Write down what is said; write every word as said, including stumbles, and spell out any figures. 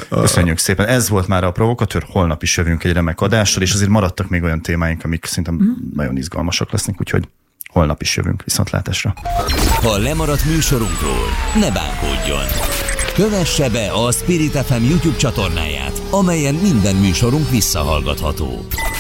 Köszönjük szépen. Ez volt már a Provokatőr, holnap is jövünk egy remek adással, és azért maradtak még olyan témáink, amik szerintem mm. nagyon izgalmasak lesznek, úgyhogy holnap is jövünk. Viszontlátásra. Ha lemaradt műsorunkról, ne bánkodjon. Kövesse be a Spirit ef em YouTube csatornáját, amelyen minden műsorunk visszahallgatható.